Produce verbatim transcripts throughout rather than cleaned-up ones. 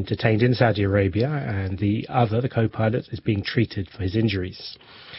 detained in Saudi Arabia, and the other, the co-pilot, is being treated for his injuries.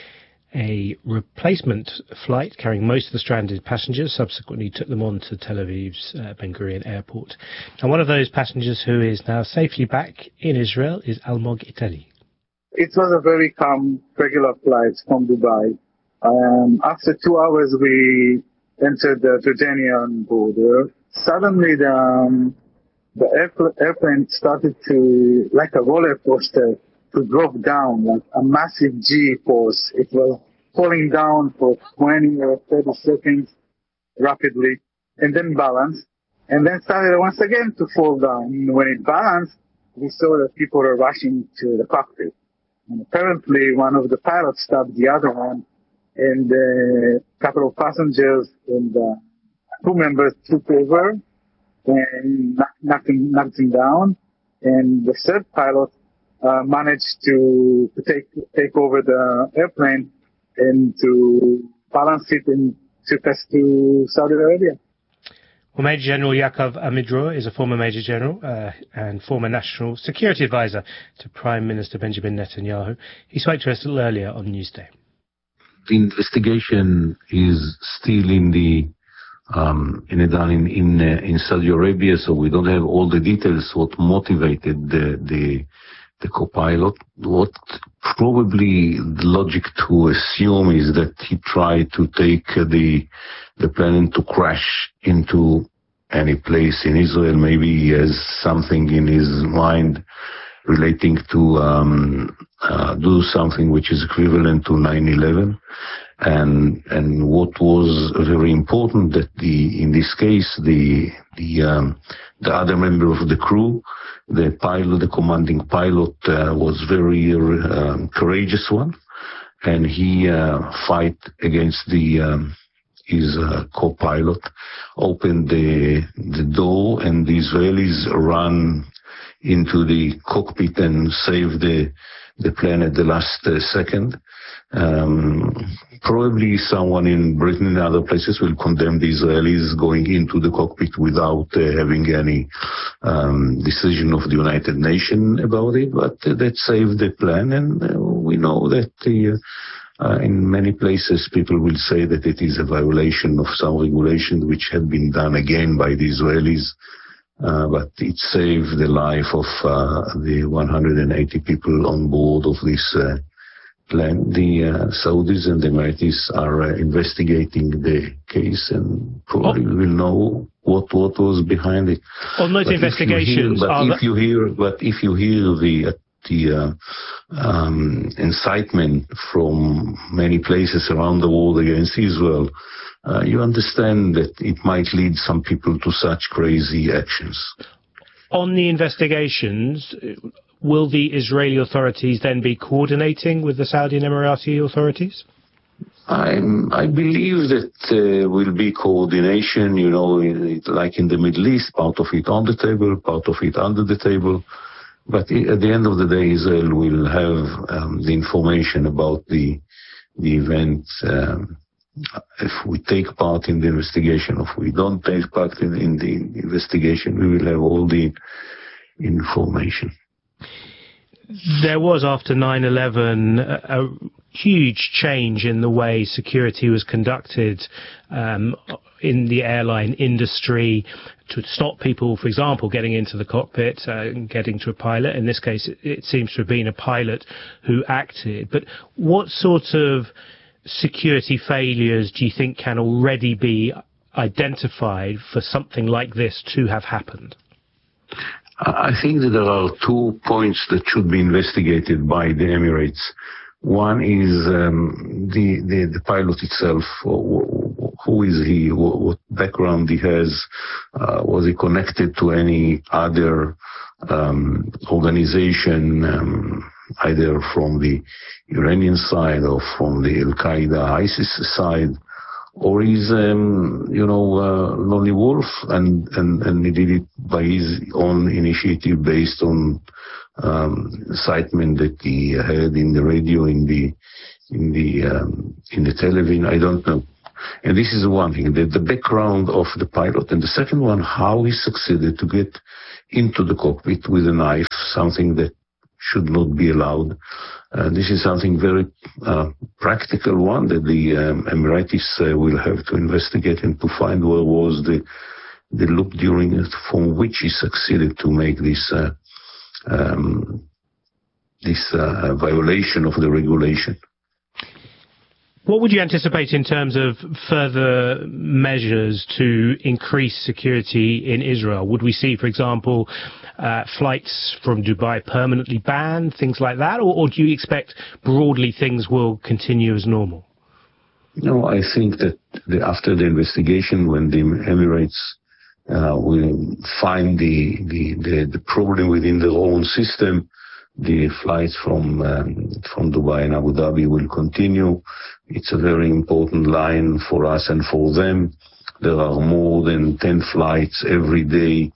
A replacement flight carrying most of the stranded passengers subsequently took them on to Tel Aviv's uh, Ben Gurion airport. And one of those passengers who is now safely back in Israel is Almog Itali. It was a very calm, regular flight from Dubai. Um, after two hours, we entered the Jordanian border. Suddenly, the, um, the airpl- airplane started to, like a roller coaster, to drop down, like a massive G-force. It was falling down for twenty or thirty seconds rapidly, and then balanced, and then started once again to fall down. When it balanced, we saw that people were rushing to the cockpit. And apparently, one of the pilots stopped the other one, and a couple of passengers and uh, crew members took over and knocked, knocked, him, knocked him down. And the third pilot uh, managed to, to take take over the airplane and to balance it and took us to Saudi Arabia. Well, Major General Yaakov Amidror is a former Major General uh, and former National Security Advisor to Prime Minister Benjamin Netanyahu. He spoke to us a little earlier on Newsday. The investigation is still in the um, in in in, uh, in Saudi Arabia, so we don't have all the details. What motivated the the, the co-pilot? What probably the logic to assume is that he tried to take the the plane to crash into any place in Israel. Maybe he has something in his mind relating to um, uh, do something which is equivalent to nine eleven. And and what was very important that the in this case the the um, the other member of the crew, the pilot, the commanding pilot, uh, was very um, courageous one, and he uh, fight against the um, his uh, co-pilot, opened the the door, and the Israelis ran into the cockpit and saved the the plane at the last uh, second. Um, probably someone in Britain and other places will condemn the Israelis going into the cockpit without uh, having any um, decision of the United Nations about it, but uh, that saved the plane, and uh, we know that uh, uh, in many places people will say that it is a violation of some regulation which had been done again by the Israelis. Uh, but it saved the life of uh, the one hundred eighty people on board of this uh, plane. The uh, Saudis and the Emiratis are uh, investigating the case, and probably oh. will know what what was behind it. On those but investigations, if you hear, but are if you hear, but if you hear the the uh, um, incitement from many places around the world against Israel, Uh, you understand that it might lead some people to such crazy actions. On the investigations, will the Israeli authorities then be coordinating with the Saudi and Emirati authorities? I'm, I believe that there uh, will be coordination, you know, like in the Middle East, part of it on the table, part of it under the table. But at the end of the day, Israel will have um, the information about the, the event. Um, If we take part in the investigation, if we don't take part in, in the investigation, we will have all the information. There was, after nine eleven, a, a huge change in the way security was conducted um, in the airline industry to stop people, for example, getting into the cockpit uh, and getting to a pilot. In this case, it, it seems to have been a pilot who acted. But what sort of security failures do you think can already be identified for something like this to have happened? I think that there are two points that should be investigated by the Emirates. One is um, the, the the pilot itself. Who is he? What, what background he has? Uh, was he connected to any other um, organization? Um, either from the Iranian side or from the Al-Qaeda, ISIS side, or he's, um, you know, uh, lonely wolf, and, and, and he did it by his own initiative based on um, incitement that he had in the radio, in the in the um, in the television. I don't know. And this is one thing, the, the background of the pilot, and the second one, how he succeeded to get into the cockpit with a knife, something that should not be allowed. Uh, this is something very uh, practical one that the um, Emiratis uh, will have to investigate and to find where was the the loop during it from which he succeeded to make this uh, um, this uh, violation of the regulation. What would you anticipate in terms of further measures to increase security in Israel? Would we see, for example, uh, flights from Dubai permanently banned, things like that? Or, or do you expect broadly things will continue as normal? No, I think that the, after the investigation, when the Emirates uh, will find the, the, the, the problem within their own system, the flights from um, from Dubai and Abu Dhabi will continue. It's a very important line for us and for them. There are more than ten flights every day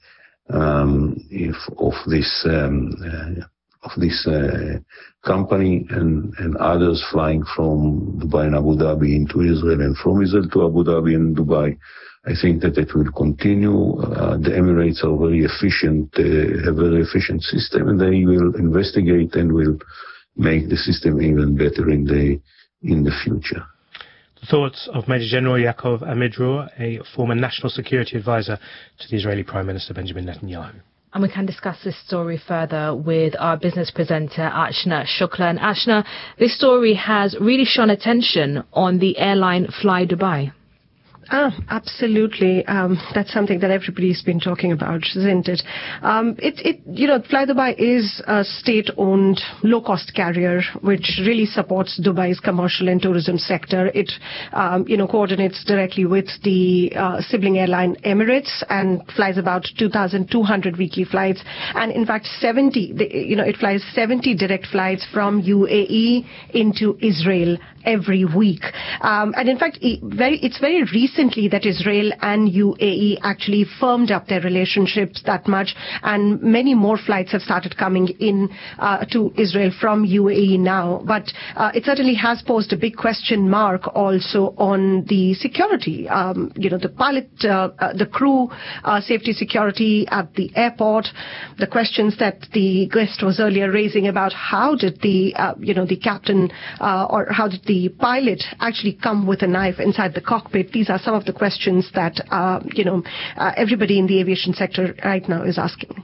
um, if of this um, uh, of this uh, company and, and others flying from Dubai and Abu Dhabi into Israel and from Israel to Abu Dhabi and Dubai. I think that it will continue. Uh, the Emirates are very efficient, uh, have a very efficient system, and they will investigate and will make the system even better in the in the future. The thoughts of Major General Yaakov Amidror, a former national security advisor to the Israeli Prime Minister Benjamin Netanyahu. And we can discuss this story further with our business presenter, Achna Shukla. And Achna, this story has really shown attention on the airline Fly Dubai. Ah, absolutely. Um, that's something that everybody's been talking about, isn't it? Um, it, it, you know, Fly Dubai is a state-owned, low-cost carrier which really supports Dubai's commercial and tourism sector. It, um, you know, coordinates directly with the uh, sibling airline Emirates and flies about two thousand two hundred weekly flights. And in fact, seventy, you know, it flies seventy direct flights from U A E into Israel every week. Um, and in fact, it very, it's very recently that Israel and U A E actually firmed up their relationships that much, and many more flights have started coming in uh, to Israel from U A E now. But uh, it certainly has posed a big question mark also on the security. Um, you know, the pilot, uh, uh, the crew, uh, safety security at the airport, the questions that the guest was earlier raising about how did the, uh, you know, the captain uh, or how did the pilot actually come with a knife inside the cockpit. These are some of the questions that, uh, you know, uh, everybody in the aviation sector right now is asking.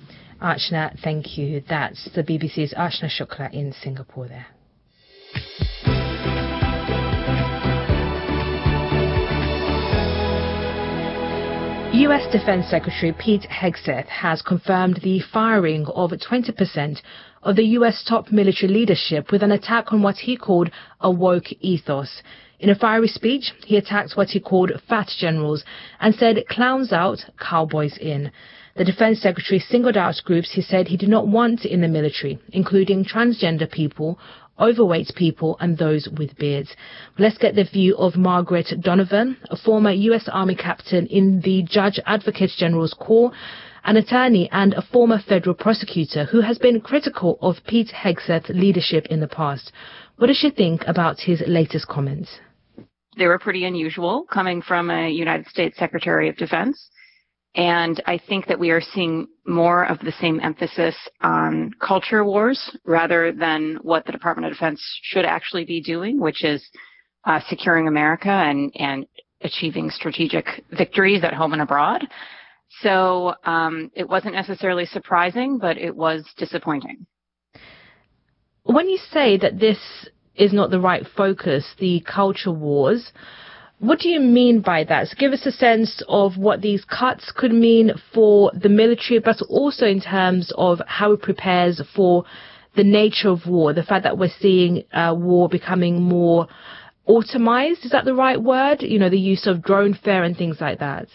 Achna, thank you. That's the B B C's Achna Shukla in Singapore there. U S Defense Secretary Pete Hegseth has confirmed the firing of twenty percent of the U S top military leadership with an attack on what he called a woke ethos. In a fiery speech, he attacked what he called fat generals and said clowns out, cowboys in. The Defense Secretary singled out groups he said he did not want in the military, including transgender people, overweight people and those with beards. Let's get the view of Margaret Donovan, a former U S Army captain in the Judge Advocate General's Corps, an attorney and a former federal prosecutor who has been critical of Pete Hegseth's leadership in the past. What does she think about his latest comments? They were pretty unusual, coming from a United States Secretary of Defense. And I think that we are seeing more of the same emphasis on culture wars rather than what the Department of Defense should actually be doing, which is uh, securing America and, and achieving strategic victories at home and abroad. So um, it wasn't necessarily surprising, but it was disappointing. When you say that this is not the right focus, the culture wars, what do you mean by that? So give us a sense of what these cuts could mean for the military, but also in terms of how it prepares for the nature of war, the fact that we're seeing uh, war becoming more automized. Is that the right word? You know, the use of drone fare and things like that.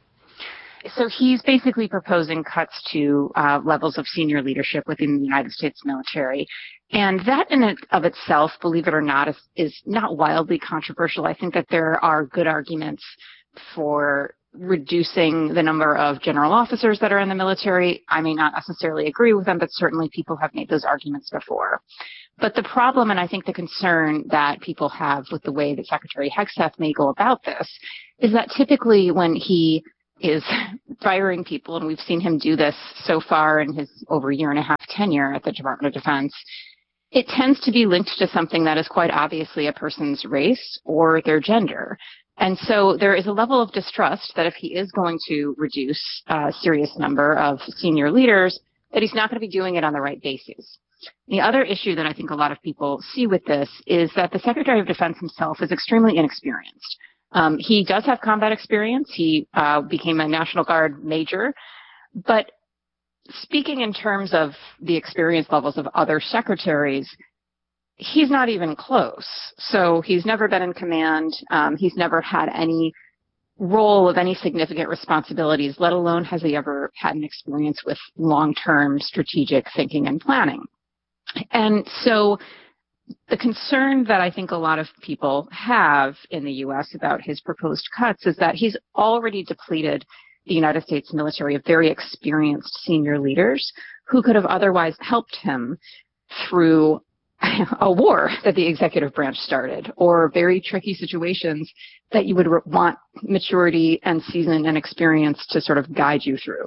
So he's basically proposing cuts to uh, levels of senior leadership within the United States military. And that in and of itself, believe it or not, is, is not wildly controversial. I think that there are good arguments for reducing the number of general officers that are in the military. I may not necessarily agree with them, but certainly people have made those arguments before. But the problem, and I think the concern that people have with the way that Secretary Hegseth may go about this, is that typically when he is firing people, and we've seen him do this so far in his over a year and a half tenure at the Department of Defense, it tends to be linked to something that is quite obviously a person's race or their gender. And so there is a level of distrust that if he is going to reduce a serious number of senior leaders, that he's not going to be doing it on the right basis. The other issue that I think a lot of people see with this is that the Secretary of Defense himself is extremely inexperienced. Um, he does have combat experience. He uh, became a National Guard major. But speaking in terms of the experience levels of other secretaries, he's not even close. So he's never been in command. Um, he's never had any role of any significant responsibilities, let alone has he ever had an experience with long-term strategic thinking and planning. And so the concern that I think a lot of people have in the U S about his proposed cuts is that he's already depleted the United States military of very experienced senior leaders who could have otherwise helped him through a war that the executive branch started, or very tricky situations that you would want maturity and season and experience to sort of guide you through.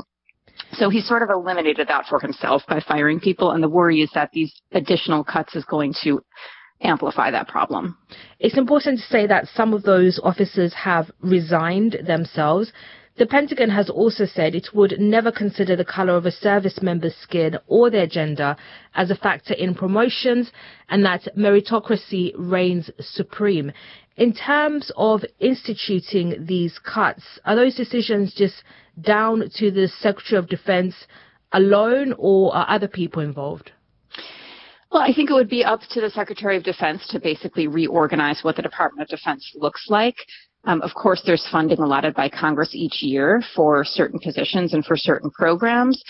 So he sort of eliminated that for himself by firing people, and the worry is that these additional cuts is going to amplify that problem. It's important to say that some of those officers have resigned themselves. The Pentagon has also said it would never consider the color of a service member's skin or their gender as a factor in promotions, and that meritocracy reigns supreme. In terms of instituting these cuts, are those decisions just down to the Secretary of Defense alone, or are other people involved? Well, I think it would be up to the Secretary of Defense to basically reorganize what the Department of Defense looks like. Um, of course, there's funding allotted by Congress each year for certain positions and for certain programs.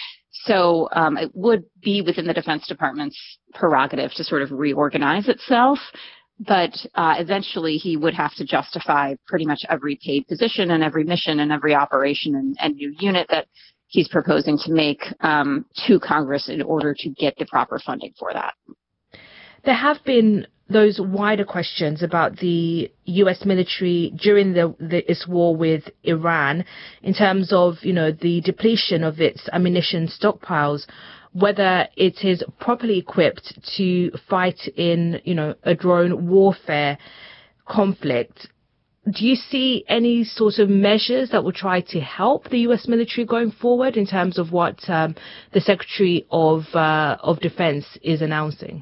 So um, it would be within the Defense Department's prerogative to sort of reorganize itself. But uh, eventually he would have to justify pretty much every paid position and every mission and every operation and, and new unit that he's proposing to make um, to Congress in order to get the proper funding for that. There have been those wider questions about the U S military during the, the, its war with Iran in terms of, you know, the depletion of its ammunition stockpiles, whether it is properly equipped to fight in, you know, a drone warfare conflict. Do you see any sort of measures that will try to help the U S military going forward in terms of what um, the Secretary of uh, of Defense is announcing?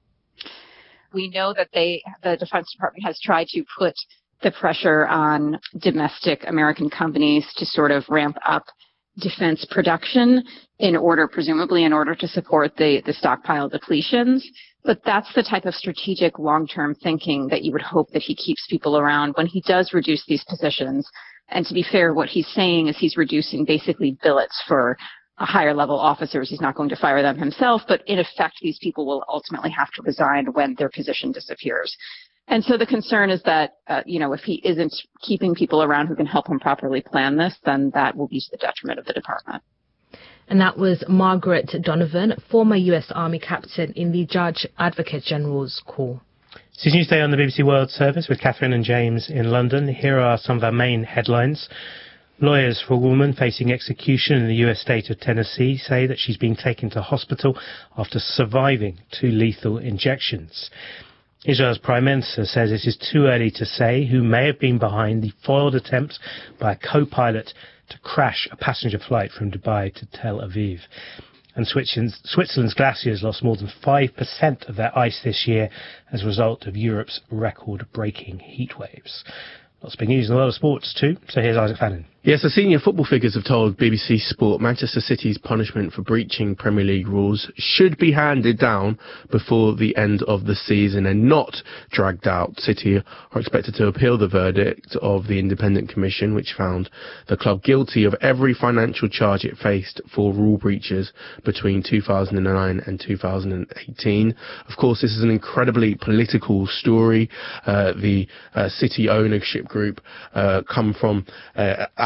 We know that they, the Defense Department has tried to put the pressure on domestic American companies to sort of ramp up defense production in order, presumably in order to support the, the stockpile depletions. But that's the type of strategic long-term thinking that you would hope that he keeps people around when he does reduce these positions. And to be fair, what he's saying is he's reducing basically billets for higher level officers. He's not going to fire them himself, but in effect, these people will ultimately have to resign when their position disappears. And so the concern is that, uh, you know, if he isn't keeping people around who can help him properly plan this, then that will be to the detriment of the department. And that was Margaret Donovan, former U S Army captain in the Judge Advocate General's Corps. This is Newsday on the B B C World Service with Catherine and James in London. Here are some of our main headlines. Lawyers for a woman facing execution in the U S state of Tennessee say that she's being taken to hospital after surviving two lethal injections. Israel's Prime Minister says it is too early to say who may have been behind the foiled attempt by a co-pilot to crash a passenger flight from Dubai to Tel Aviv. And Switzerland's, Switzerland's glaciers lost more than five percent of their ice this year as a result of Europe's record-breaking heat waves. Lots of big news in the world of sports too, so here's Isaac Fannin. Yes, the senior football figures have told B B C Sport Manchester City's punishment for breaching Premier League rules should be handed down before the end of the season and not dragged out. City are expected to appeal the verdict of the Independent Commission, which found the club guilty of every financial charge it faced for rule breaches between two thousand nine and two thousand eighteen. Of course, this is an incredibly political story. Uh, the uh, City ownership group uh, come from uh,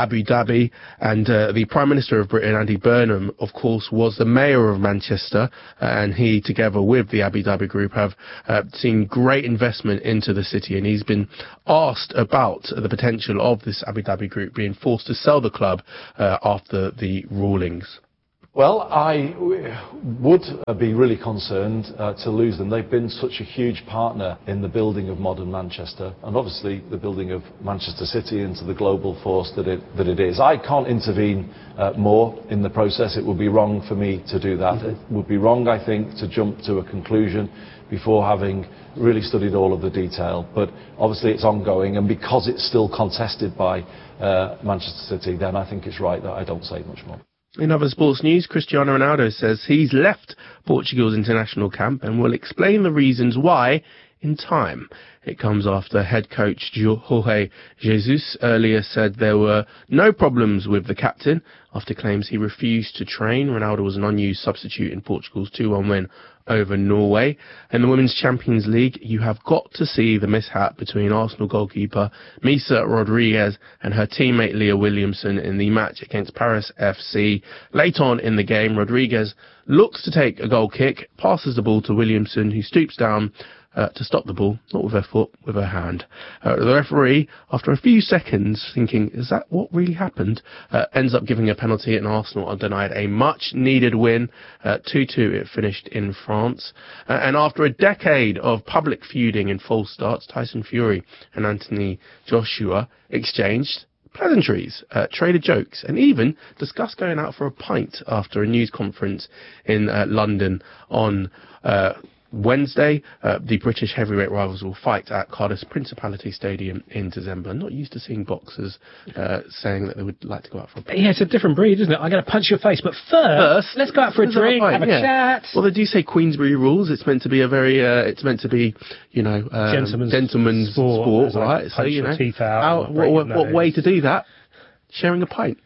Abu Dhabi, and uh, the Prime Minister of Britain, Andy Burnham, of course, was the Mayor of Manchester, uh, and he, together with the Abu Dhabi Group, have uh, seen great investment into the city, and he's been asked about the potential of this Abu Dhabi Group being forced to sell the club uh, after the rulings. Well, I w- would uh, be really concerned uh, to lose them. They've been such a huge partner in the building of modern Manchester, and obviously the building of Manchester City into the global force that it, that it is. I can't intervene uh, more in the process. It would be wrong for me to do that. Mm-hmm. It would be wrong, I think, to jump to a conclusion before having really studied all of the detail. But obviously it's ongoing, and because it's still contested by uh, Manchester City, then I think it's right that I don't say much more. In other sports news, Cristiano Ronaldo says he's left Portugal's international camp and will explain the reasons why in time. It comes after head coach Jorge Jesus earlier said there were no problems with the captain after claims he refused to train. Ronaldo was an unused substitute in Portugal's two one win over Norway. In the Women's Champions League, you have got to see the mishap between Arsenal goalkeeper Misa Rodriguez and her teammate Leah Williamson in the match against Paris F C. Late on in the game, Rodriguez looks to take a goal kick, passes the ball to Williamson, who stoops down Uh, to stop the ball, not with her foot, with her hand. Uh, the referee, after a few seconds, thinking, is that what really happened, uh, ends up giving a penalty, and Arsenal are denied a much-needed win. Uh, two two it finished in France. Uh, and after a decade of public feuding and false starts, Tyson Fury and Anthony Joshua exchanged pleasantries, uh, traded jokes, and even discussed going out for a pint after a news conference in uh, London on uh, Wednesday. Uh, the British heavyweight rivals will fight at Cardiff's Principality Stadium in December. I'm not used to seeing boxers uh, saying that they would like to go out for a pint. Yeah, it's a different breed, isn't it? I'm going to punch your face, but first, first let's go out for a drink, have a yeah. chat. Well, they do say Queensberry rules. It's meant to be a very, uh, it's meant to be, you know, um, gentleman's, gentleman's sport, sport right? So, you know, teeth out how, what, what, what way to do that? Sharing a pint.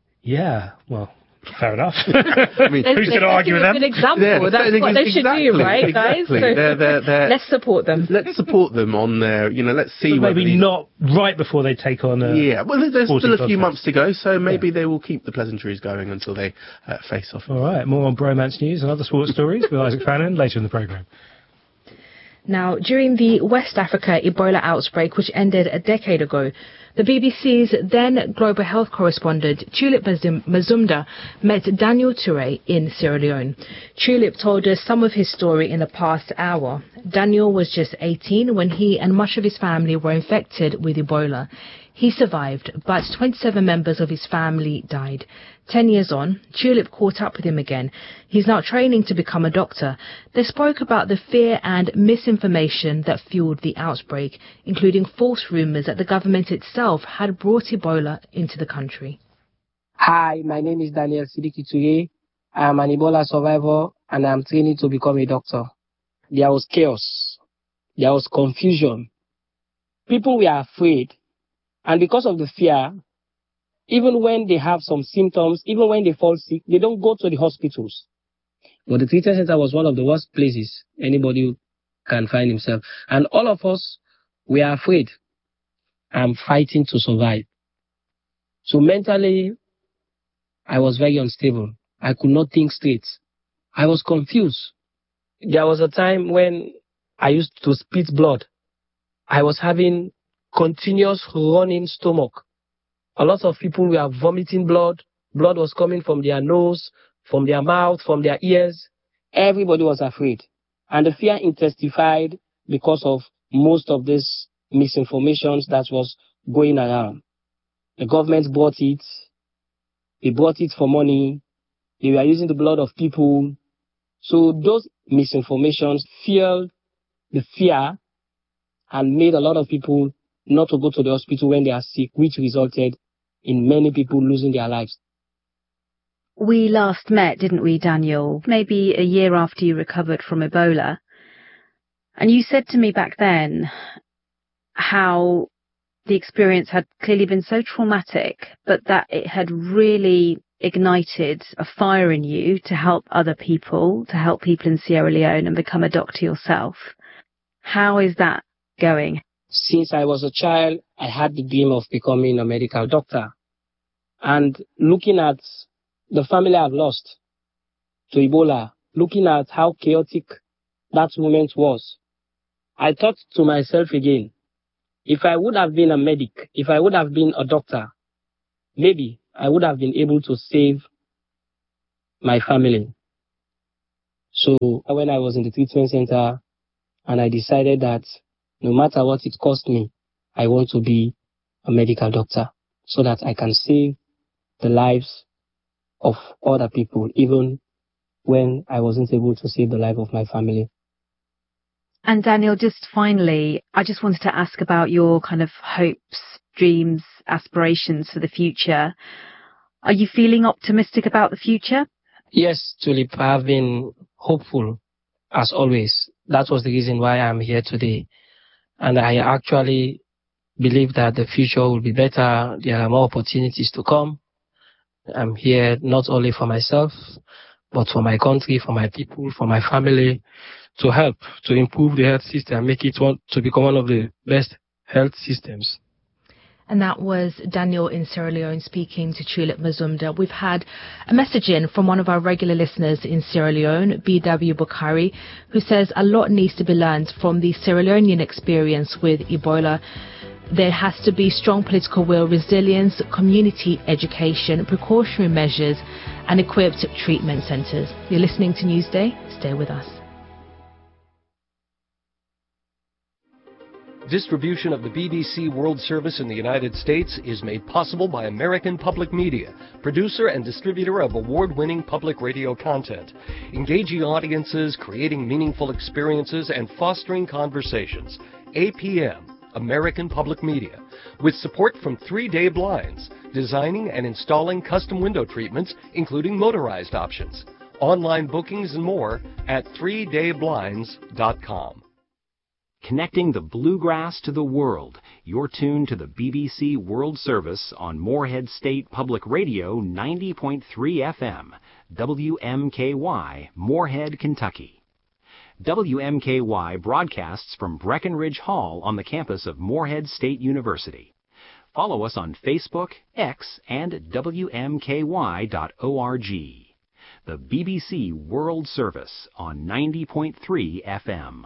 Yeah, well, fair enough. I mean, who's going to argue with them? An example. Yeah, that's what they should exactly, do, right, exactly. guys? So they're, they're, they're, let's support them. Let's support them on their, you know, let's see. But maybe not right before they take on a Yeah, well, there's still a few contest. months to go, so maybe yeah. they will keep the pleasantries going until they uh, face off. All right, more on bromance news and other sports stories with Isaac Fannin later in the programme. Now, during the West Africa Ebola outbreak, which ended a decade ago, the B B C's then global health correspondent, Tulip Mazumda, met Daniel Touré in Sierra Leone. Tulip told us some of his story in the past hour. Daniel was just eighteen when he and much of his family were infected with Ebola. He survived, but twenty-seven members of his family died. Ten years on, Tulip caught up with him again. He's now training to become a doctor. They spoke about the fear and misinformation that fueled the outbreak, including false rumours that the government itself had brought Ebola into the country. Hi, my name is Daniel Sidiki Touré. I am an Ebola survivor and I am training to become a doctor. There was chaos. There was confusion. People were afraid. And because of the fear, even when they have some symptoms, even when they fall sick, they don't go to the hospitals. But the treatment center was one of the worst places anybody can find himself. And all of us, we are afraid and fighting to survive. So mentally, I was very unstable. I could not think straight. I was confused. There was a time when I used to spit blood. I was having continuous running stomach. A lot of people were vomiting blood. Blood was coming from their nose, from their mouth, from their ears. Everybody was afraid. And the fear intensified because of most of this misinformation that was going around. The government bought it. They bought it for money. They were using the blood of people. So those misinformations fueled the fear and made a lot of people not to go to the hospital when they are sick, which resulted in many people losing their lives. We last met, didn't we, Daniel? Maybe a year after you recovered from Ebola. And you said to me back then how the experience had clearly been so traumatic, but that it had really ignited a fire in you to help other people, to help people in Sierra Leone and become a doctor yourself. How is that going? Since I was a child, I had the dream of becoming a medical doctor. And looking at the family I've lost to Ebola, looking at how chaotic that moment was, I thought to myself again, if I would have been a medic, if I would have been a doctor, maybe I would have been able to save my family. So when I was in the treatment center and I decided that no matter what it cost me, I want to be a medical doctor so that I can save the lives of other people, even when I wasn't able to save the life of my family. And Daniel, just finally, I just wanted to ask about your kind of hopes, dreams, aspirations for the future. Are you feeling optimistic about the future? Yes, Tulip, I have been hopeful, as always. That was the reason why I'm here today. And I actually believe that the future will be better. There are more opportunities to come. I'm here not only for myself, but for my country, for my people, for my family, to help, to improve the health system, make it one, to become one of the best health systems. And that was Daniel in Sierra Leone speaking to Tulip Mazumda. We've had a message in from one of our regular listeners in Sierra Leone, B W Bukhari, who says a lot needs to be learned from the Sierra Leonean experience with Ebola. There has to be strong political will, resilience, community education, precautionary measures, and equipped treatment centres. You're listening to Newsday. Stay with us. Distribution of the B B C World Service in the United States is made possible by American Public Media, producer and distributor of award-winning public radio content, engaging audiences, creating meaningful experiences, and fostering conversations. A P M, American Public Media, with support from three day Blinds, designing and installing custom window treatments, including motorized options. Online bookings and more at three day blinds dot com. Connecting the bluegrass to the world. You're tuned to the B B C World Service on Morehead State Public Radio ninety point three F M, W M K Y, Morehead, Kentucky. W M K Y broadcasts from Breckenridge Hall on the campus of Morehead State University. Follow us on Facebook, X, and W M K Y dot org. The B B C World Service on ninety point three F M.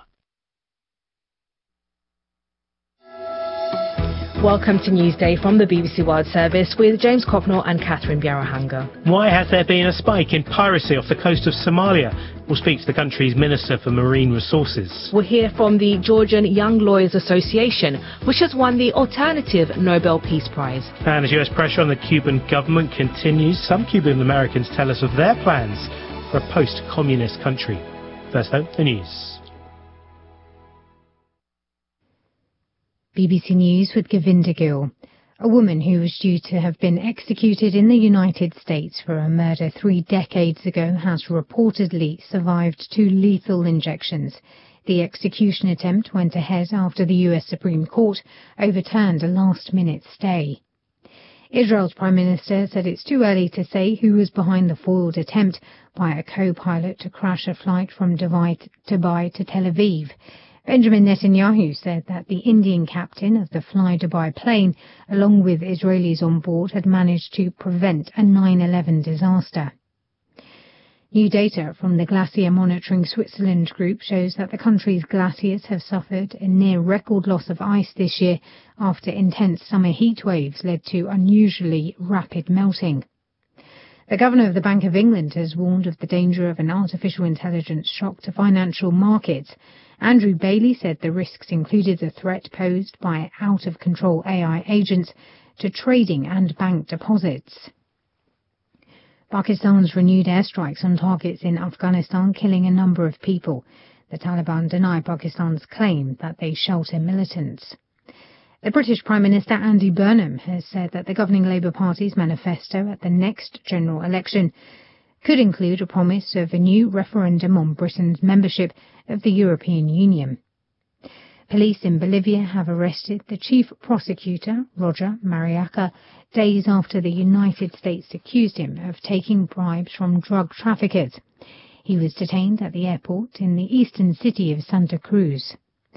Welcome to Newsday from the B B C World Service with James Covenor and Catherine Biarahanga. Why has there been a spike in piracy off the coast of Somalia? We'll speak to the country's Minister for Marine Resources. We'll hear from the Georgian Young Lawyers Association, which has won the Alternative Nobel Peace Prize. And as U S pressure on the Cuban government continues, some Cuban Americans tell us of their plans for a post-communist country. First though, the news. B B C News with Govinda Gill. A woman who was due to have been executed in the United States for a murder three decades ago has reportedly survived two lethal injections. The execution attempt went ahead after the U S Supreme Court overturned a last-minute stay. Israel's Prime Minister said it's too early to say who was behind the foiled attempt by a co-pilot to crash a flight from Dubai to Tel Aviv. Benjamin Netanyahu said that the Indian captain of the Fly Dubai plane, along with Israelis on board, had managed to prevent a nine eleven disaster. New data from the Glacier Monitoring Switzerland group shows that the country's glaciers have suffered a near-record loss of ice this year after intense summer heat waves led to unusually rapid melting. The Governor of the Bank of England has warned of the danger of an artificial intelligence shock to financial markets. Andrew Bailey said the risks included the threat posed by out-of-control A I agents to trading and bank deposits. Pakistan's renewed airstrikes on targets in Afghanistan, killing a number of people. The Taliban deny Pakistan's claim that they shelter militants. The British Prime Minister Andy Burnham has said that the governing Labour Party's manifesto at the next general election could include a promise of a new referendum on Britain's membership of the European Union. Police in Bolivia have arrested the chief prosecutor, Roger Mariaca, days after the United States accused him of taking bribes from drug traffickers. He was detained at the airport in the eastern city of Santa Cruz.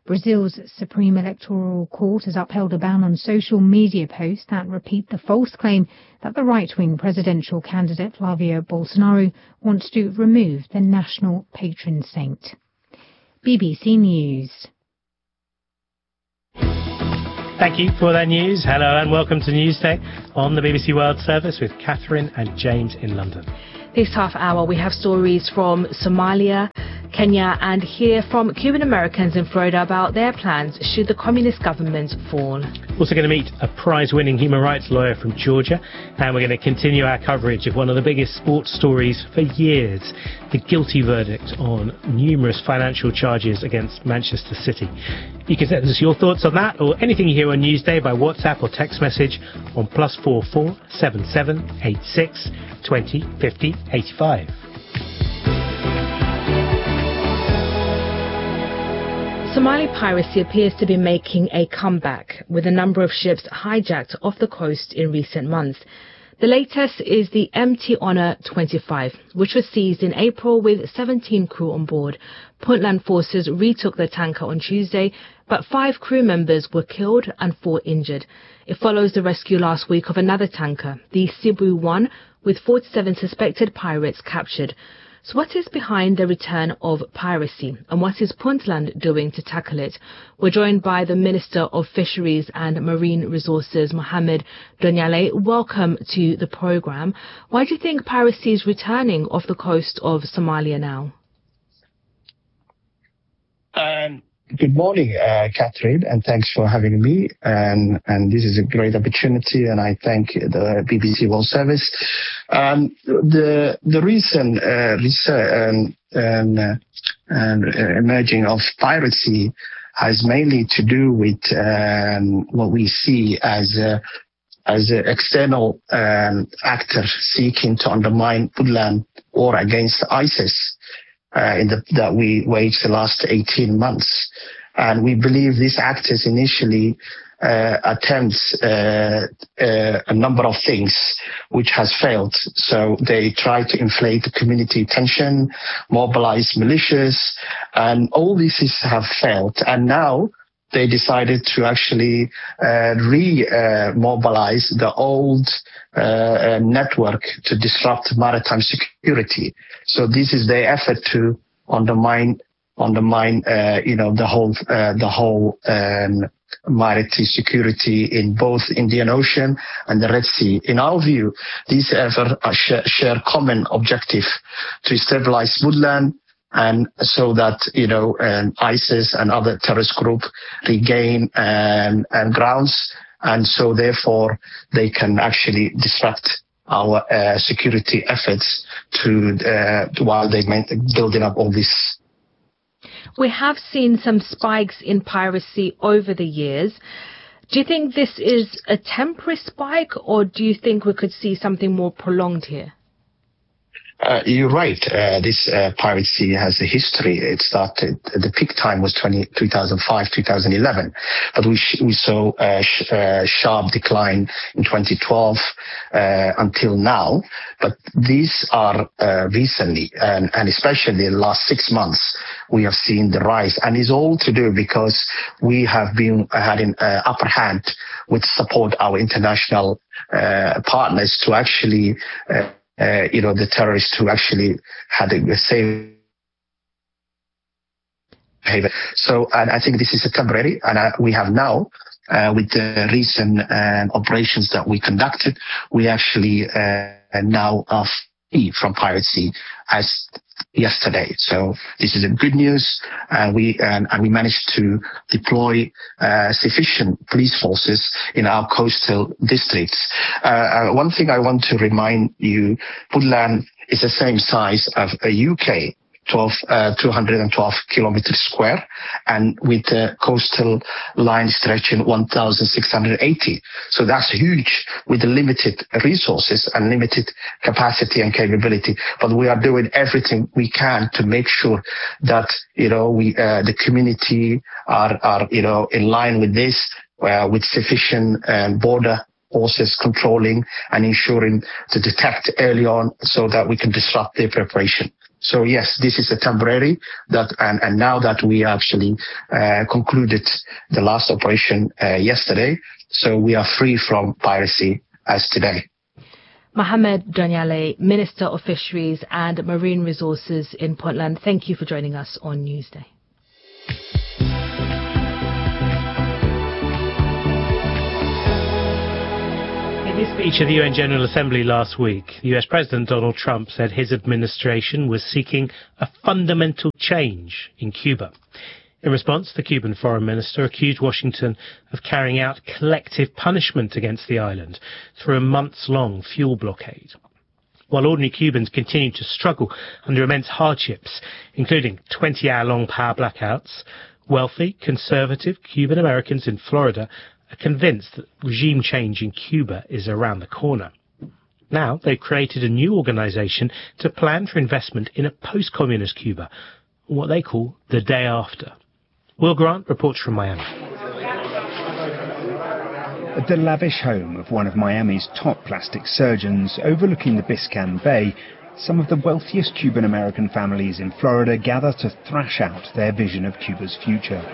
Brazil's Supreme Electoral Court has upheld a ban on social media posts that repeat the false claim that the right-wing presidential candidate Flavio Bolsonaro wants to remove the national patron saint. B B C News. Thank you for that news. Hello and welcome to Newsday on the B B C World Service with Catherine and James in London. This half hour we have stories from Somalia, Kenya and hear from Cuban Americans in Florida about their plans should the communist government fall. Also going to meet a prize-winning human rights lawyer from Georgia, and we're going to continue our coverage of one of the biggest sports stories for years, the guilty verdict on numerous financial charges against Manchester City. You can send us your thoughts on that or anything you hear on Newsday by WhatsApp or text message on plus four four seven seven eight six twenty fifty eighty-five. Somali piracy appears to be making a comeback, with a number of ships hijacked off the coast in recent months. The latest is the M T Honor twenty-five, which was seized in April with seventeen crew on board. Puntland forces retook the tanker on Tuesday, but five crew members were killed and four injured. It follows the rescue last week of another tanker, the Cebu one, with forty-seven suspected pirates captured. So what is behind the return of piracy, and what is Puntland doing to tackle it? We're joined by the Minister of Fisheries and Marine Resources, Mohamed Donyale. Welcome to the programme. Why do you think piracy is returning off the coast of Somalia now? Um, good morning, uh, Catherine, and thanks for having me. And, and this is a great opportunity, and I thank the B B C World Service. Um, the the recent uh, research um, and, uh, and uh, emerging of piracy has mainly to do with um, what we see as a, as an external um, actor seeking to undermine Puntland war against ISIS uh, in the, that we waged the last eighteen months. And we believe these actors initially uh, attempts uh, uh, a number of things which has failed. So they try to inflate the community tension, mobilize militias, and all this is, have failed. And now they decided to actually uh, re-mobilize uh, the old uh, network to disrupt maritime security. So this is their effort to undermine undermine, uh, you know, the whole, uh, the whole, um, maritime security in both Indian Ocean and the Red Sea. In our view, these efforts share, share common objective to stabilize Puntland, and so that, you know, um, ISIS and other terrorist groups regain um, and grounds, and so therefore they can actually disrupt our uh, security efforts to, uh, while they maintain building up all this. We have seen some spikes in piracy over the years. Do you think this is a temporary spike, or do you think we could see something more prolonged here? Uh, you're right. Uh, this uh, piracy has a history. It started, the peak time was two thousand five, two thousand eleven, but we sh- we saw a sh- uh, sharp decline in twenty twelve uh, until now. But these are uh, recently, and, and especially in the last six months, we have seen the rise, and it's all to do because we have been having uh, upper hand with support our international uh, partners to actually. Uh, Uh, you know, the terrorists who actually had the same behavior. So, and I think this is a temporary, and uh, we have now, uh, with the recent uh, operations that we conducted, we actually uh, now are free from piracy as yesterday. So this is a good news, and we and, and we managed to deploy uh, sufficient police forces in our coastal districts. Uh, uh, one thing I want to remind you, Puntland is the same size of a U K. twelve, uh, two hundred twelve kilometers square, and with the coastal line stretching one thousand six hundred eighty. So that's huge with limited resources and limited capacity and capability. But we are doing everything we can to make sure that, you know, we, uh, the community are, are, you know, in line with this, uh, with sufficient um, border forces controlling and ensuring to detect early on so that we can disrupt their preparation. So yes, this is a temporary that, and, and now that we actually uh, concluded the last operation uh, yesterday, so we are free from piracy as today. Mohamed Donyale, Minister of Fisheries and Marine Resources in Puntland, thank you for joining us on Newsday. In his speech at the U N General Assembly last week, U S President Donald Trump said his administration was seeking a fundamental change in Cuba. In response, the Cuban foreign minister accused Washington of carrying out collective punishment against the island through a months-long fuel blockade. While ordinary Cubans continue to struggle under immense hardships, including twenty-hour-long power blackouts, wealthy, conservative Cuban Americans in Florida are convinced that regime change in Cuba is around the corner. Now they've created a new organisation to plan for investment in a post-communist Cuba, what they call the day after. Will Grant reports from Miami. At the lavish home of one of Miami's top plastic surgeons overlooking the Biscayne Bay, some of the wealthiest Cuban American families in Florida gather to thrash out their vision of Cuba's future.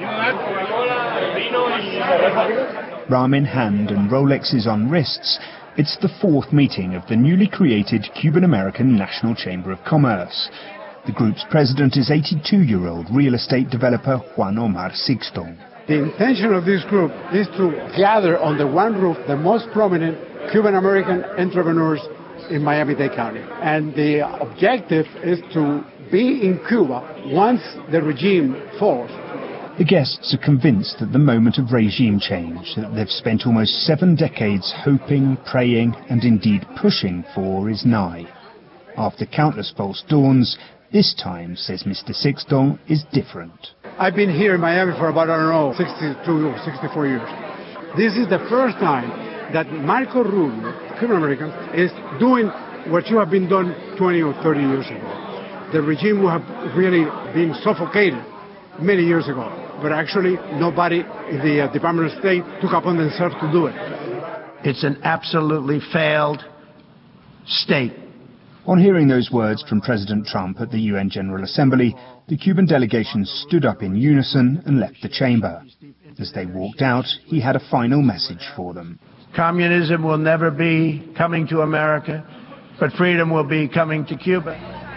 Ram in hand and Rolexes on wrists, it's the fourth meeting of the newly created Cuban American National Chamber of Commerce. The group's president is eighty-two-year-old real estate developer Juan Omar Sixto. The intention of this group is to gather under one roof the most prominent Cuban American entrepreneurs in Miami-Dade County. And the objective is to be in Cuba once the regime falls. The guests are convinced that the moment of regime change that they've spent almost seven decades hoping, praying, and indeed pushing for is nigh. After countless false dawns, this time, says Mister Sixto, is different. I've been here in Miami for about, I don't know, sixty-two or sixty-four years. This is the first time that Marco Rubio, Cuban American, is doing what you have been done twenty or thirty years ago. The regime would have really been suffocated many years ago, but actually nobody in the uh, Department of State took upon themselves to do it. It's an absolutely failed state. On hearing those words from President Trump at the U N General Assembly, the Cuban delegation stood up in unison and left the chamber. As they walked out, he had a final message for them. Communism will never be coming to America, but freedom will be coming to Cuba.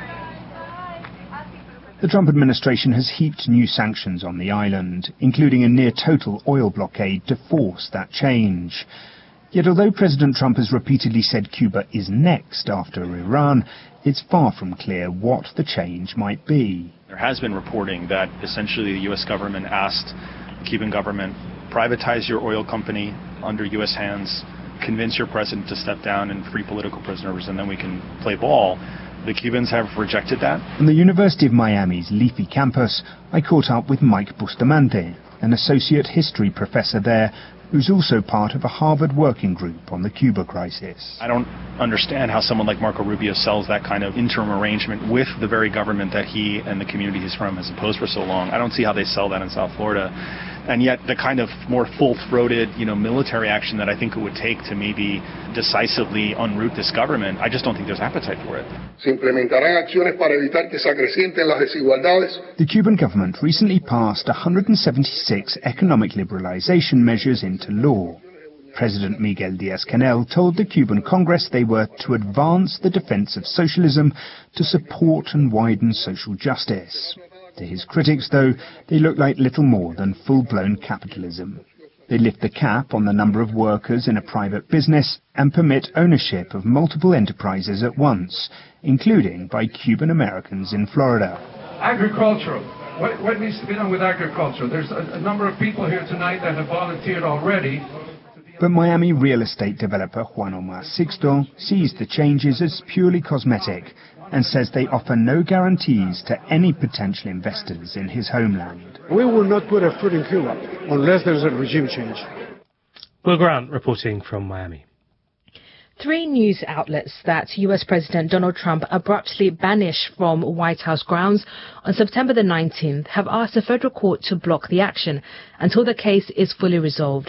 The Trump administration has heaped new sanctions on the island, including a near-total oil blockade to force that change. Yet although President Trump has repeatedly said Cuba is next after Iran, it's far from clear what the change might be. There has been reporting that essentially the U S government asked the Cuban government, privatize your oil company under U S hands, convince your president to step down and free political prisoners, and then we can play ball. The Cubans have rejected that. On the University of Miami's Leafy campus, I caught up with Mike Bustamante, an associate history professor there, who's also part of a Harvard working group on the Cuba crisis. I don't understand how someone like Marco Rubio sells that kind of interim arrangement with the very government that he and the community he's from has opposed for so long. I don't see how they sell that in South Florida. And yet the kind of more full-throated, you know, military action that I think it would take to maybe decisively unroot this government, I just don't think there's appetite for it. The Cuban government recently passed one hundred seventy-six economic liberalization measures into law. President Miguel Díaz-Canel told the Cuban Congress they were to advance the defense of socialism, to support and widen social justice. To his critics, though, they look like little more than full-blown capitalism. They lift the cap on the number of workers in a private business and permit ownership of multiple enterprises at once, including by Cuban Americans in Florida. Agricultural. What, what needs to be done with agriculture? There's a, a number of people here tonight that have volunteered already. But Miami real estate developer Juan Omar Sixto sees the changes as purely cosmetic and says they offer no guarantees to any potential investors in his homeland. We will not put a foot in Cuba unless there's a regime change. Will Grant reporting from Miami. Three news outlets that U S President Donald Trump abruptly banished from White House grounds on September the nineteenth have asked the federal court to block the action until the case is fully resolved.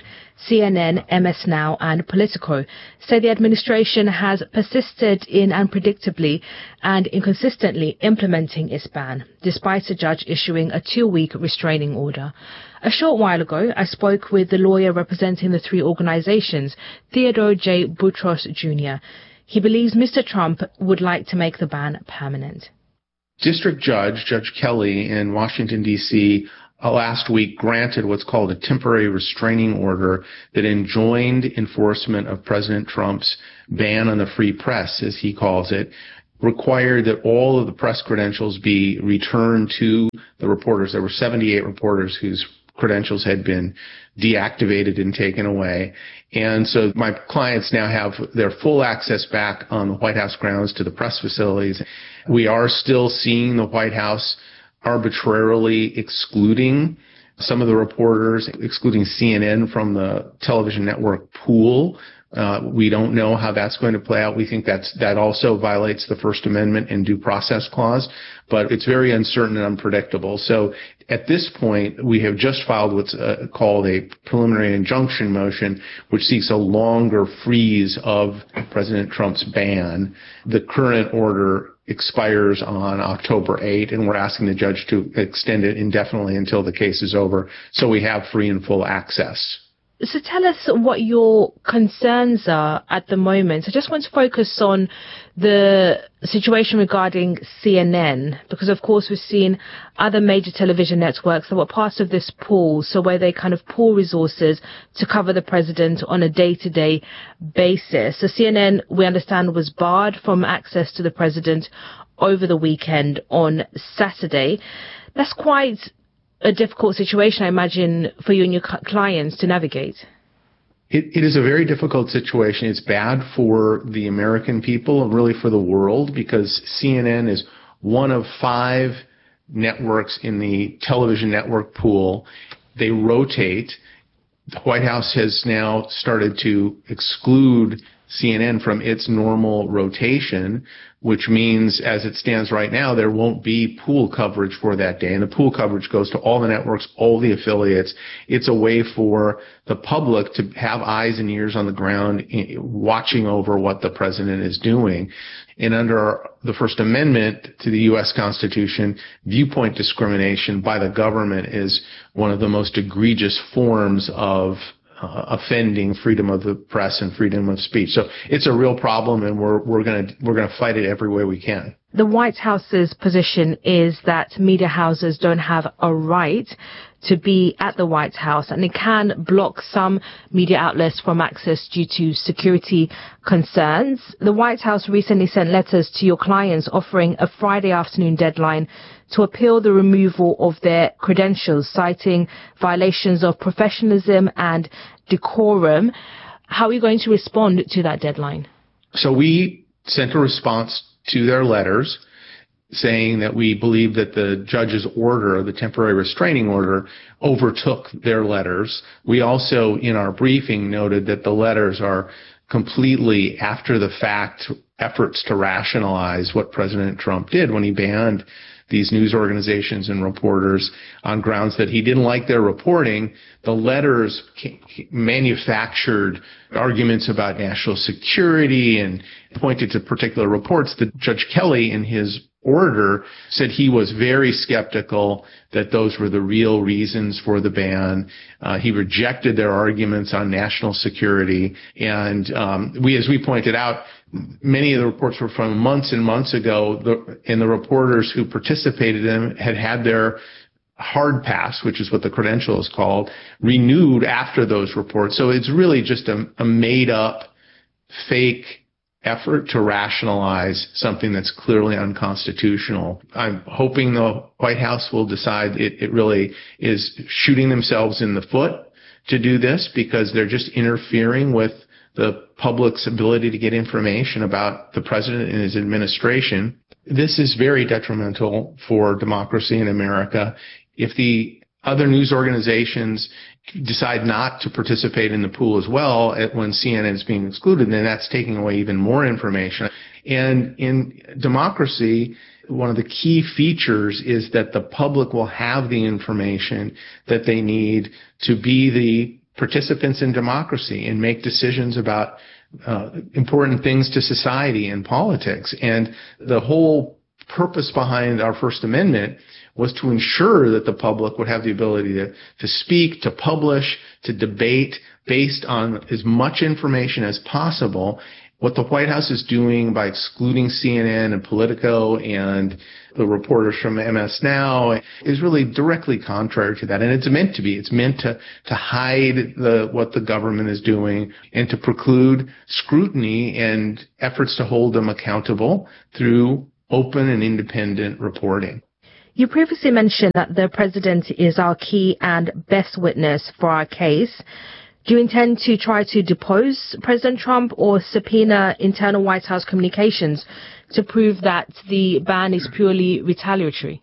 C N N, M S Now and Politico say the administration has persisted in unpredictably and inconsistently implementing its ban, despite a judge issuing a two-week restraining order. A short while ago, I spoke with the lawyer representing the three organizations, Theodore J. Boutros Junior He believes Mister Trump would like to make the ban permanent. District Judge, Judge Kelly in Washington, D C, last week granted what's called a temporary restraining order that enjoined enforcement of President Trump's ban on the free press, as he calls it, required that all of the press credentials be returned to the reporters. There were seventy-eight reporters whose credentials had been deactivated and taken away. And so my clients now have their full access back on the White House grounds to the press facilities. We are still seeing the White House arbitrarily excluding some of the reporters, excluding C N N from the television network pool. Uh, we don't know how that's going to play out. We think that's, that also violates the First Amendment and Due Process Clause, but it's very uncertain and unpredictable. So at this point, we have just filed what's uh, called a preliminary injunction motion, which seeks a longer freeze of President Trump's ban. The current order expires on October eighth, and we're asking the judge to extend it indefinitely until the case is over, so we have free and full access. So tell us what your concerns are at the moment. I just want to focus on the situation regarding C N N, because of course we've seen other major television networks that were part of this pool, so where they kind of pool resources to cover the president on a day-to-day basis. So C N N, we understand, was barred from access to the president over the weekend on Saturday. That's quite a difficult situation, I imagine, for you and your clients to navigate. It, it is a very difficult situation. It's bad for the American people and really for the world, because C N N is one of five networks in the television network pool. They rotate. The White House has now started to exclude C N N from its normal rotation, which means as it stands right now, there won't be pool coverage for that day. And the pool coverage goes to all the networks, all the affiliates. It's a way for the public to have eyes and ears on the ground watching over what the president is doing. And under the First Amendment to the U S Constitution, viewpoint discrimination by the government is one of the most egregious forms of Uh, offending freedom of the press and freedom of speech. So it's a real problem, and we're we're going to we're going to fight it every way we can. The White House's position is that media houses don't have a right to be at the White House, and it can block some media outlets from access due to security concerns. The White House recently sent letters to your clients offering a Friday afternoon deadline to appeal the removal of their credentials, citing violations of professionalism and decorum. How are you going to respond to that deadline? So we sent a response to their letters saying that we believe that the judge's order, the temporary restraining order, overtook their letters. We also, in our briefing, noted that the letters are completely after the fact efforts to rationalize what President Trump did when he banned these news organizations and reporters on grounds that he didn't like their reporting. The letters manufactured arguments about national security and pointed to particular reports that Judge Kelly, in his order, said he was very skeptical that those were the real reasons for the ban. Uh, he rejected their arguments on national security. And um, we, as we pointed out, many of the reports were from months and months ago, the, and the reporters who participated in them had had their hard pass, which is what the credential is called, renewed after those reports. So it's really just a, a made-up, fake effort to rationalize something that's clearly unconstitutional. I'm hoping the White House will decide it, it really is shooting themselves in the foot to do this, because they're just interfering with the public's ability to get information about the president and his administration. This is very detrimental for democracy in America. If the other news organizations decide not to participate in the pool as well when C N N is being excluded, then that's taking away even more information. And in democracy, one of the key features is that the public will have the information that they need to be the participants in democracy and make decisions about uh, important things to society and politics. And the whole purpose behind our First Amendment was to ensure that the public would have the ability to, to speak, to publish, to debate based on as much information as possible. What the White House is doing by excluding C N N and Politico and the reporters from M S Now is really directly contrary to that. And it's meant to be. It's meant to, to hide the, what the government is doing and to preclude scrutiny and efforts to hold them accountable through open and independent reporting. You previously mentioned that the president is our key and best witness for our case. Do you intend to try to depose President Trump or subpoena internal White House communications to prove that the ban is purely retaliatory?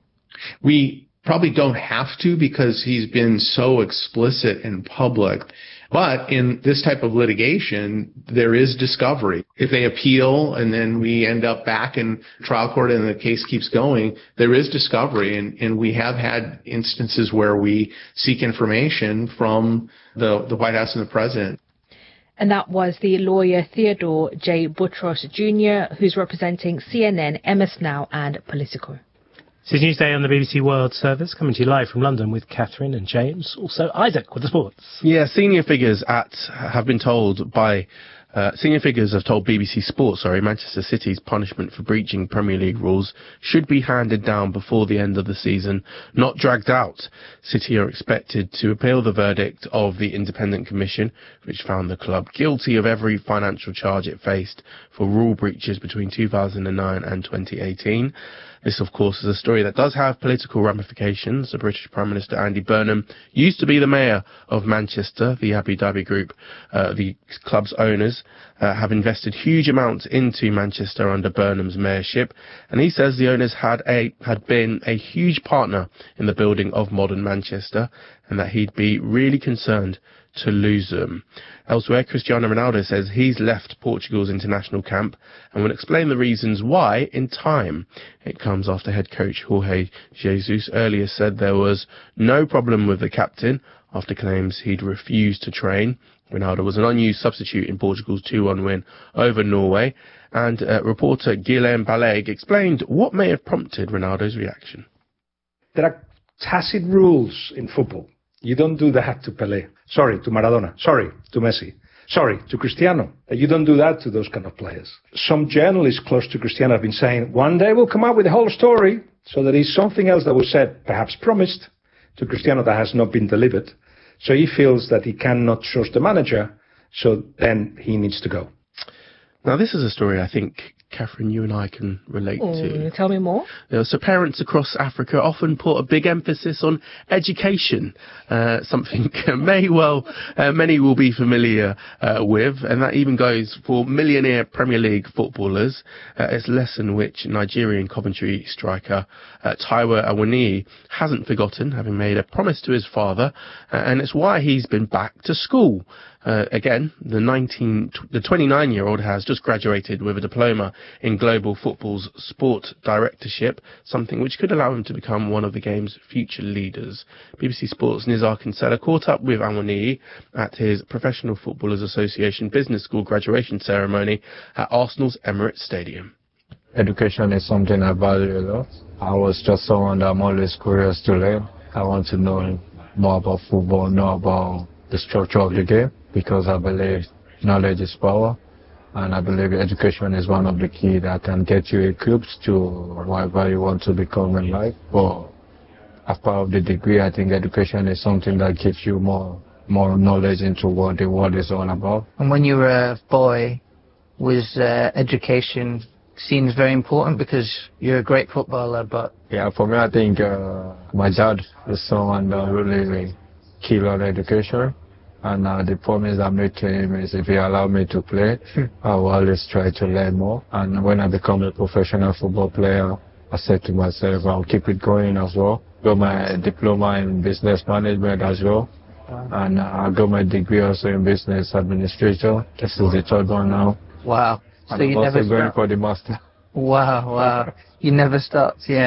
We probably don't have to because he's been so explicit in public. But in this type of litigation, there is discovery. If they appeal and then we end up back in trial court and the case keeps going, there is discovery. And, and we have had instances where we seek information from the, the White House and the president. And that was the lawyer Theodore J. Boutros Junior, who's representing C N N, M S Now and Politico. This is Newsday on the B B C World Service, coming to you live from London with Catherine and James. Also Isaac with the sports. Yeah, senior figures at have been told by uh, senior figures have told B B C Sport, sorry, Manchester City's punishment for breaching Premier League rules should be handed down before the end of the season, not dragged out. City are expected to appeal the verdict of the Independent Commission, which found the club guilty of every financial charge it faced for rule breaches between two thousand nine and twenty eighteen. This, of course, is a story that does have political ramifications. The British Prime Minister Andy Burnham used to be the mayor of Manchester. The Abu Dhabi Group, uh, the club's owners, uh, have invested huge amounts into Manchester under Burnham's mayorship, and he says the owners had a had been a huge partner in the building of modern Manchester, and that he'd be really concerned to lose them. Elsewhere, Cristiano Ronaldo says he's left Portugal's international camp and will explain the reasons why in time. It comes after head coach Jorge Jesus earlier said there was no problem with the captain after claims he'd refused to train. Ronaldo was an unused substitute in Portugal's two one win over Norway, and uh, reporter Guilherme Baleg explained what may have prompted Ronaldo's reaction. There are tacit rules in football. You don't do that to Pelé. Sorry, to Maradona. Sorry, to Messi. Sorry, to Cristiano. You don't do that to those kind of players. Some journalists close to Cristiano have been saying, one day we'll come out with the whole story. So there is something else that was said, perhaps promised, to Cristiano that has not been delivered. So he feels that he cannot trust the manager, so then he needs to go. Now, this is a story I think, Catherine, you and I can relate oh, to. Tell me more. You know, so parents across Africa often put a big emphasis on education, uh, something may well uh, many will be familiar uh, with, and that even goes for millionaire Premier League footballers. Uh, it's a lesson which Nigerian Coventry striker uh, Taiwo Awoniyi hasn't forgotten, having made a promise to his father, uh, and it's why he's been back to school. Uh, again, the nineteen, the twenty-nine-year-old has just graduated with a diploma in global football's sport directorship, something which could allow him to become one of the game's future leaders. B B C Sport's Nizar Kinsella caught up with Awoniyi at his Professional Footballers Association Business School graduation ceremony at Arsenal's Emirates Stadium. Education is something I value a lot. I was just someone that I'm always curious to learn. I want to know more about football, know about the structure of the game, because I believe knowledge is power, and I believe education is one of the key that can get you equipped to whatever you want to become in life. But as part of the degree, I think education is something that gives you more more knowledge into what the world is all about. And when you were a boy, was uh, education seen as very important because you're a great footballer? But yeah, for me, I think uh, my dad is someone that really, really key on education. And uh, the promise I made to him is if he allowed me to play, I will always try to learn more. And when I become a professional football player, I said to myself, I'll keep it going as well. Got my diploma in business management as well. And uh, I got my degree also in business administration. This is the third one now. Wow. So and you I'm never also going stopped. for the master. Wow, wow. You never stopped, yeah.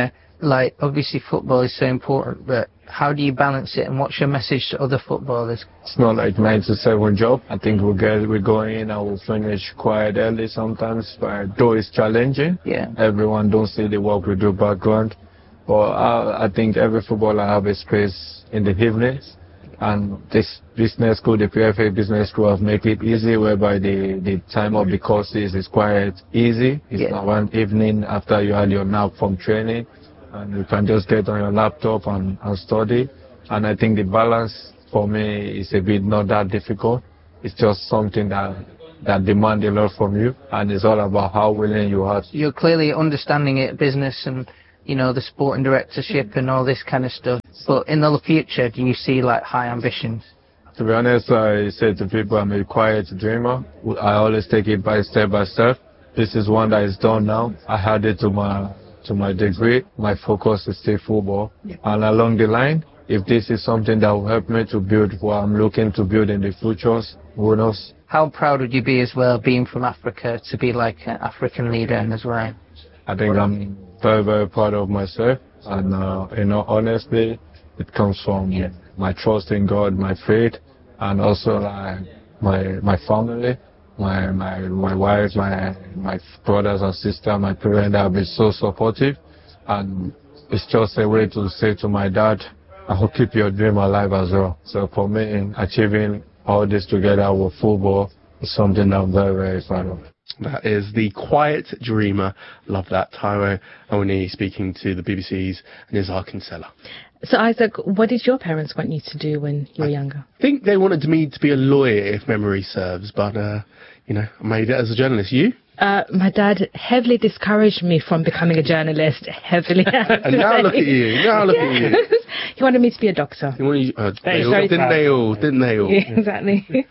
like, obviously football is so important, but how do you balance it, and what's your message to other footballers? It's not like nine to seven job. I think we'll get, we go in and we'll finish quite early sometimes, but though it's challenging. Yeah. Everyone don't see the work we do background. But I, I think every footballer have a space in the evenings. And this business school, the P F A business school, have made it easy, whereby the, the time of the courses is quite easy. It's Yeah. not one evening after you had your nap from training, and you can just get on your laptop and, and study. And I think the balance for me is a bit not that difficult. It's just something that that demands a lot from you, and it's all about how willing you are. You're clearly understanding it, business and, you know, the sporting directorship and all this kind of stuff. But in the future, do you see like high ambitions? To be honest, I say to people I'm a quiet dreamer. I always take it by step by step. This is one that is done now. I had it to my to my degree. My focus is still football. Yeah. And along the line, if this is something that will help me to build what I'm looking to build in the futures, who knows? How proud would you be as well, being from Africa, to be like an African leader as well? I think I'm very, very proud of myself. And, uh, you know, honestly, it comes from yeah. my trust in God, my faith, and also like my my family, my my my wife, my my brothers and sisters, my parents have been so supportive. And it's just a way to say to my dad, I will keep your dream alive as well. So for me, achieving all this together with football is something I'm very, very proud of. That is the quiet dreamer. Love that. Taiwo Awoniyi speaking to the B B C's Nizar Kinsella. So, Isaac, what did your parents want you to do when you were I younger? I think they wanted me to be a lawyer, if memory serves, but, uh, you know, I made it as a journalist. You? Uh, my dad heavily discouraged me from becoming a journalist. Heavily. And now look at you. Now look yes. at you. He wanted me to be a doctor. He wanted you, uh, they all, didn't they all? Didn't they all? Yeah, exactly.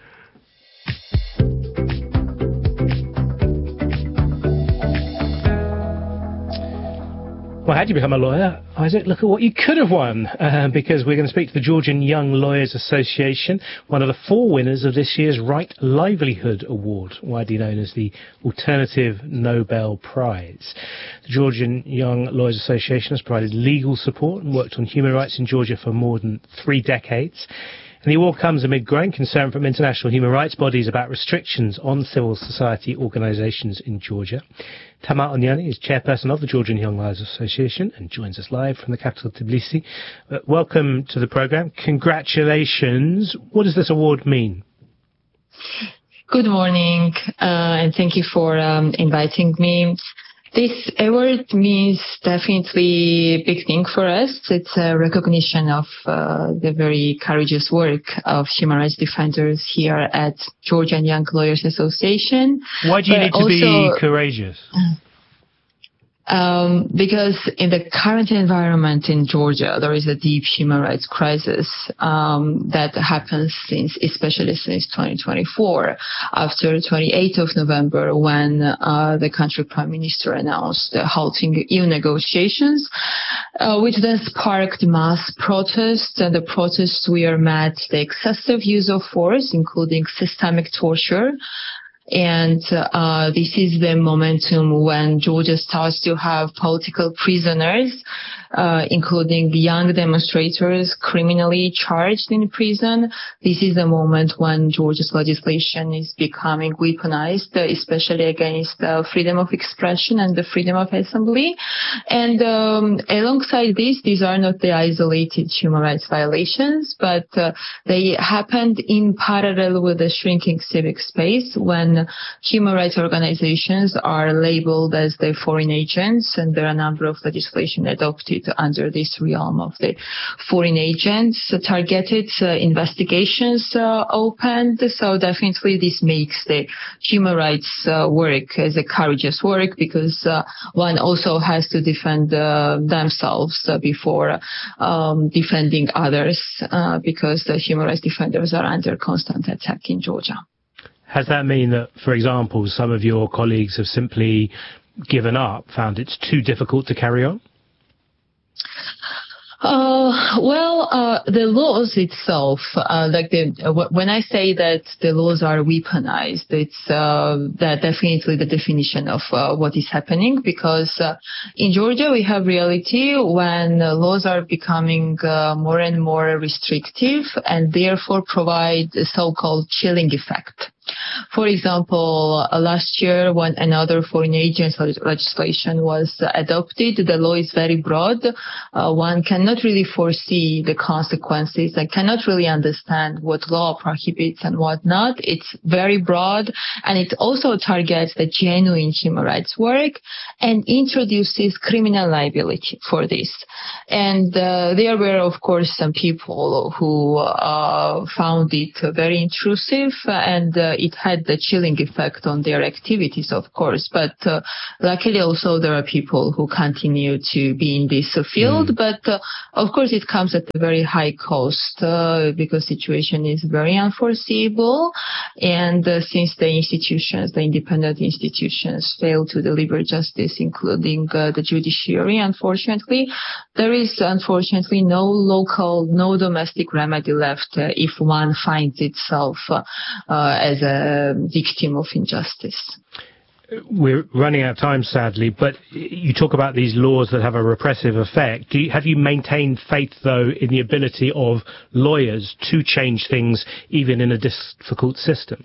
Well, how do you become a lawyer, Isaac? Look at what you could have won, uh, because we're going to speak to the Georgian Young Lawyers Association, one of the four winners of this year's Right Livelihood Award, widely known as the Alternative Nobel Prize. The Georgian Young Lawyers Association has provided legal support and worked on human rights in Georgia for more than three decades. And the award comes amid growing concern from international human rights bodies about restrictions on civil society organisations in Georgia. Tamar Onyani is chairperson of the Georgian Young Lawyers Association and joins us live from the capital, Tbilisi. Uh, welcome to the programme. Congratulations. What does this award mean? Good morning, uh, and thank you for um, inviting me. This award means definitely a big thing for us. It's a recognition of uh, the very courageous work of human rights defenders here at Georgian Young Lawyers Association. Why do you but need to also, be courageous? Um, because in the current environment in Georgia, there is a deep human rights crisis um, that happens since, especially since twenty twenty-four, after twenty-eighth of November, when uh, the country prime minister announced the halting E U negotiations, uh, which then sparked mass protests. And the protests were met the excessive use of force, including systemic torture. And uh, this is the momentum when Georgia starts to have political prisoners, uh, including young demonstrators criminally charged in prison. This is the moment when Georgia's legislation is becoming weaponized, especially against uh, freedom of expression and the freedom of assembly. And um, alongside this, these are not the isolated human rights violations, but uh, they happened in parallel with the shrinking civic space when human rights organizations are labeled as the foreign agents, and there are a number of legislation adopted under this realm of the foreign agents. Targeted uh, investigations uh, opened, so definitely this makes the human rights uh, work as a courageous work, because uh, one also has to defend uh, themselves uh, before um, defending others, uh, because the human rights defenders are under constant attack in Georgia. Has that mean that, for example, some of your colleagues have simply given up, found it's too difficult to carry on? Uh, well, uh, the laws itself, uh, like the, uh, when I say that the laws are weaponized, it's, uh, that definitely the definition of, uh, what is happening, because, uh, in Georgia we have reality when uh, laws are becoming, uh, more and more restrictive and therefore provide a so-called chilling effect. For example, uh, last year when another foreign agents legislation was uh, adopted, the law is very broad. Uh, one cannot really foresee the consequences and cannot really understand what law prohibits and what not. It's very broad, and it also targets the genuine human rights work and introduces criminal liability for this. And uh, there were, of course, some people who uh, found it very intrusive, and uh, it had the chilling effect on their activities, of course. But uh, luckily also there are people who continue to be in this uh, field. Mm. But uh, of course it comes at a very high cost uh, because the situation is very unforeseeable. And uh, since the institutions, the independent institutions fail to deliver justice, including uh, the judiciary, unfortunately, there is unfortunately no local, no domestic remedy left uh, if one finds itself uh, uh, as a victim of injustice. We're running out of time, sadly, but you talk about these laws that have a repressive effect. Do you, have you maintained faith, though, in the ability of lawyers to change things, even in a difficult system?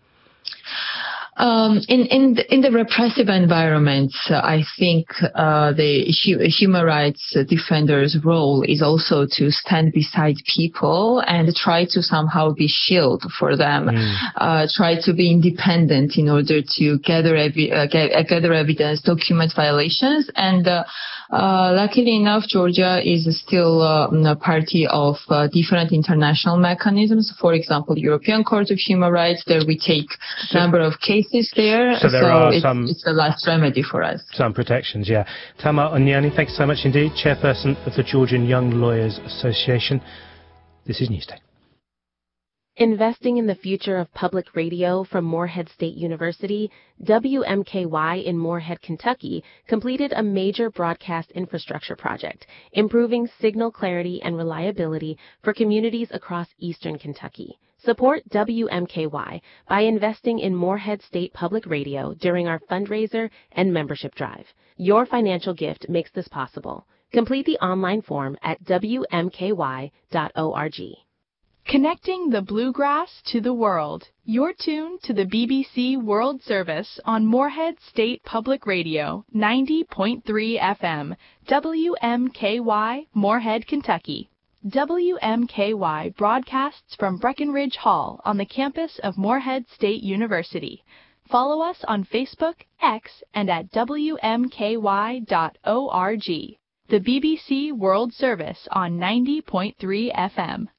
Um, in, in, the, in the repressive environments, uh, I think uh, the hu- human rights defenders' role is also to stand beside people and try to somehow be shield for them, mm. uh, try to be independent in order to gather, evi- uh, gather evidence, document violations. And uh, uh, luckily enough, Georgia is still uh, a party of uh, different international mechanisms. For example, European Court of Human Rights, there we take a number of cases there, so there so are it's, some, it's the last remedy for us. Some protections, yeah. Tamar Onyani, thank you so much indeed, chairperson of the Georgian Young Lawyers Association. This is Newsday. Investing in the future of public radio from Morehead State University, W M K Y in Morehead, Kentucky, completed a major broadcast infrastructure project, improving signal clarity and reliability for communities across eastern Kentucky. Support W M K Y by investing in Morehead State Public Radio during our fundraiser and membership drive. Your financial gift makes this possible. Complete the online form at w m k y dot org. Connecting the bluegrass to the world. You're tuned to the B B C World Service on Morehead State Public Radio, ninety point three F M, W M K Y, Morehead, Kentucky. W M K Y broadcasts from Breckenridge Hall on the campus of Morehead State University. Follow us on Facebook, X, and at w m k y dot org. The B B C World Service on ninety point three F M.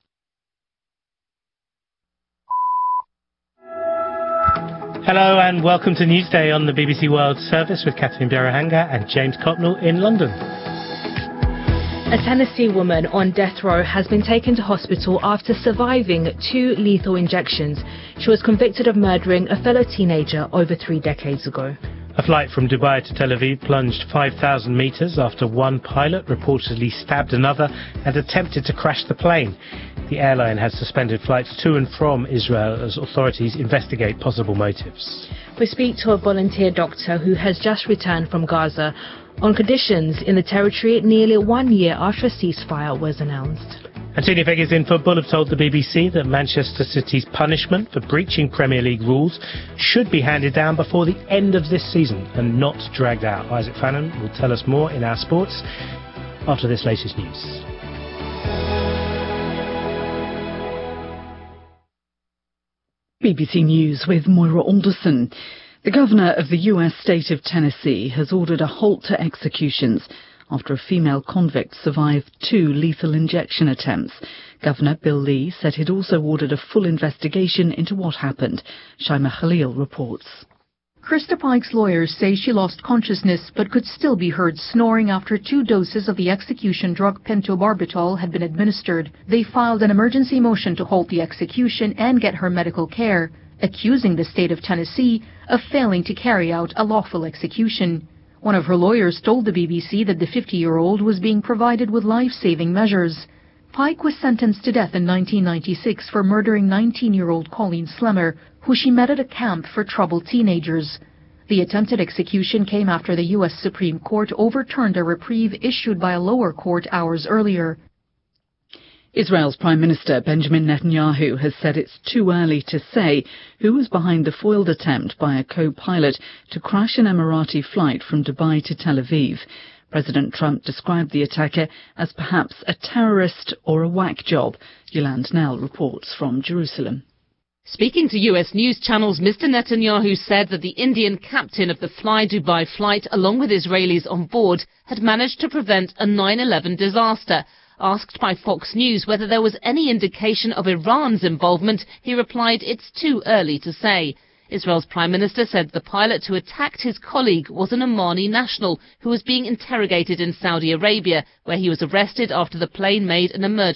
Hello and welcome to Newsday on the B B C World Service with Catherine Berahanga and James Copnell in London. A Tennessee woman on death row has been taken to hospital after surviving two lethal injections. She was convicted of murdering a fellow teenager over three decades ago. A flight from Dubai to Tel Aviv plunged five thousand metres after one pilot reportedly stabbed another and attempted to crash the plane. The airline has suspended flights to and from Israel as authorities investigate possible motives. We speak to a volunteer doctor who has just returned from Gaza on conditions in the territory nearly one year after a ceasefire was announced. And senior figures in football have told the B B C that Manchester City's punishment for breaching Premier League rules should be handed down before the end of this season and not dragged out. Isaac Fannin will tell us more in our sports after this latest news. B B C News with Moira Alderson. The governor of the U S state of Tennessee has ordered a halt to executions after a female convict survived two lethal injection attempts. Governor Bill Lee said he'd also ordered a full investigation into what happened. Shaima Khalil reports. Krista Pike's lawyers say she lost consciousness but could still be heard snoring after two doses of the execution drug pentobarbital had been administered. They filed an emergency motion to halt the execution and get her medical care, accusing the state of Tennessee of failing to carry out a lawful execution. One of her lawyers told the B B C that the fifty-year-old was being provided with life-saving measures. Pike was sentenced to death in nineteen ninety-six for murdering nineteen-year-old Colleen Slemmer, who she met at a camp for troubled teenagers. The attempted execution came after the U S Supreme Court overturned a reprieve issued by a lower court hours earlier. Israel's Prime Minister Benjamin Netanyahu has said it's too early to say who was behind the foiled attempt by a co-pilot to crash an Emirati flight from Dubai to Tel Aviv. President Trump described the attacker as perhaps a terrorist or a whack job. Yolande Nell reports from Jerusalem. Speaking to U S news channels, Mister Netanyahu said that the Indian captain of the Fly Dubai flight, along with Israelis on board, had managed to prevent a nine eleven disaster. Asked by Fox News whether there was any indication of Iran's involvement, he replied, "It's too early to say." Israel's Prime Minister said the pilot who attacked his colleague was an Omani national who was being interrogated in Saudi Arabia, where he was arrested after the plane made an emergency